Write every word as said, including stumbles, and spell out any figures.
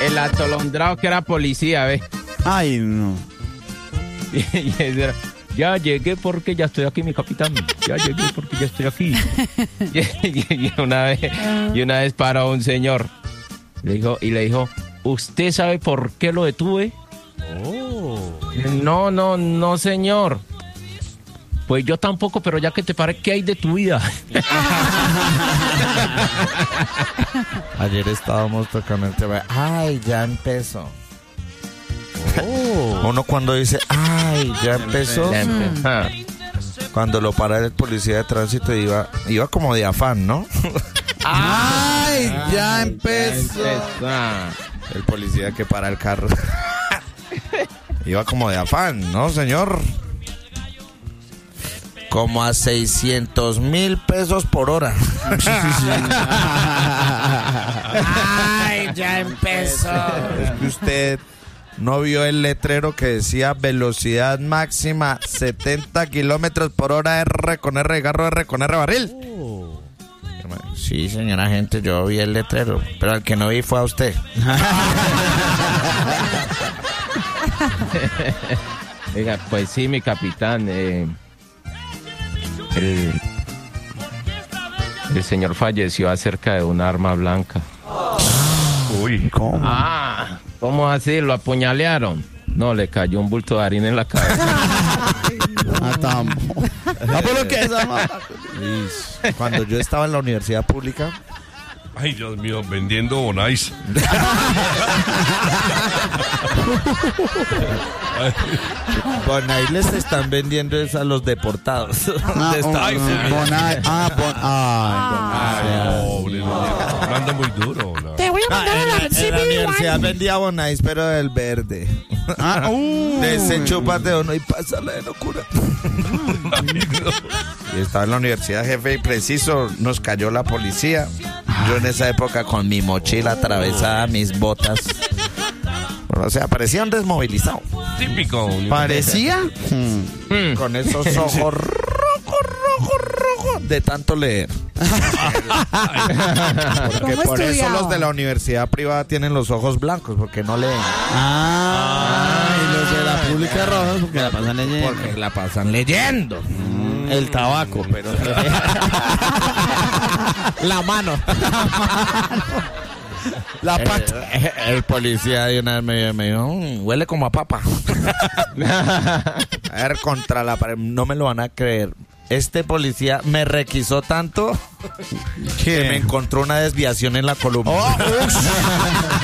el atolondrado que era policía, ¿ves? Ay, no. Y, y ese era, ya llegué porque ya estoy aquí, mi capitán. Ya llegué porque ya estoy aquí. Y, y- y una vez, y una vez paró un señor. Le dijo, y le dijo, ¿usted sabe por qué lo detuve? Oh. No, no, no, señor. Pues yo tampoco, pero ya que te paré, ¿qué hay de tu vida? Ayer estábamos tocando el tema. Ay, ya empezó. Oh. Uno cuando dice, ay, ya empezó. Ya empezó. Ah. Cuando lo para el policía de tránsito iba, iba como de afán, ¿no? Ay, ya Ya empezó. empezó. El policía que para el carro. Iba como de afán, ¿no, señor? Como a seiscientos mil pesos por hora. Ay, ya empezó. Es que usted no vio el letrero que decía velocidad máxima setenta kilómetros por hora, R con R de garro, R con R de barril. Sí, señora gente, yo vi el letrero, pero al que no vi fue a usted. Oiga, pues sí, mi capitán. Eh, el, el señor falleció acerca de un arma blanca. Uy. ¿Cómo? Ah, ¿cómo así? ¿Lo apuñalearon? No, le cayó un bulto de harina en la cabeza. Ah, tampoco. Ah, por lo que es arma. Cuando yo estaba en la universidad pública, Ay, Dios mío, vendiendo Bonais. bueno, ahí les están vendiendo es a los deportados. Ah, De Estados oh, Unidos. Bonai. Ah, bon, ay, Ay, pobre, no, manda muy duro. No. Te voy a Ah, mandar en, a la, la en la Civil universidad One. vendía Bonais, pero del verde. Ah, uh. De ese chúpate uno y pásala de locura. Y estaba en la universidad, jefe, y preciso nos cayó la policía. Yo en esa época con mi mochila atravesada, mis botas. O sea, parecía un desmovilizado. Típico. ¿Parecía? Hmm. Con esos ojos rojos, rojos, rojos, de tanto leer. Porque ¿Cómo por eso estudiaba? los de la universidad privada tienen los ojos blancos, porque no leen. Ah, y los de la pública rojos porque la pasan leyendo. Porque la pasan leyendo. El tabaco, pero. La mano. La pata. El, el policía de una vez me, me dijo, "Mm, huele como a papa." A ver, contra la pared, no me lo van a creer. Este policía me requisó tanto que me encontró una desviación en la columna.